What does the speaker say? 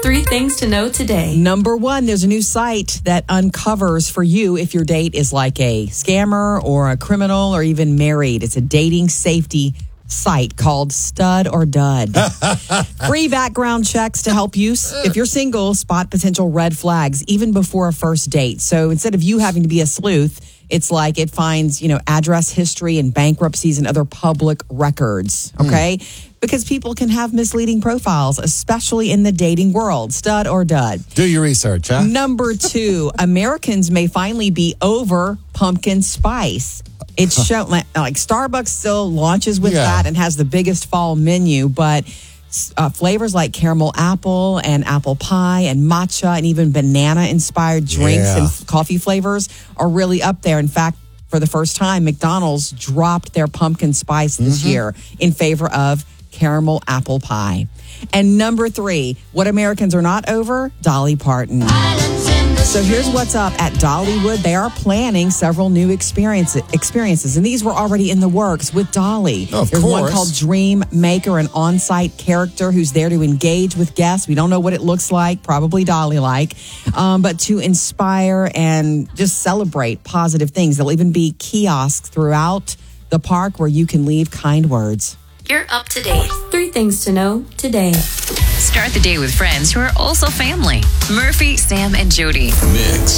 3 things to know today. Number 1, there's a new site that uncovers for you if your date is like a scammer or a criminal or even married. It's a dating safety site called Stud or Dud. Free background checks to help you, if you're single, spot potential red flags even before a first date. So instead of you having to be a sleuth, it's like it finds, address history and bankruptcies and other public records, okay? Because people can have misleading profiles, especially in the dating world. Stud or Dud. Do your research, huh? Number 2, Americans may finally be over pumpkin spice. It's shown like Starbucks still launches with that and has the biggest fall menu, but flavors like caramel apple and apple pie and matcha and even banana-inspired drinks and coffee flavors are really up there. In fact, for the first time, McDonald's dropped their pumpkin spice this year in favor of caramel apple pie. And number 3, what Americans are not over, Dolly Parton. So here's what's up at Dollywood. They are planning several new experiences, and these were already in the works with Dolly. Of There's course. one called Dream Maker, an on-site character who's there to engage with guests. We don't know what it looks like, probably Dolly-like, but to inspire and just celebrate positive things. There'll even be kiosks throughout the park where you can leave kind words. You're up to date. 3 things to know today. Start the day with friends who are also family. Murphy, Sam, and Jody. Mix.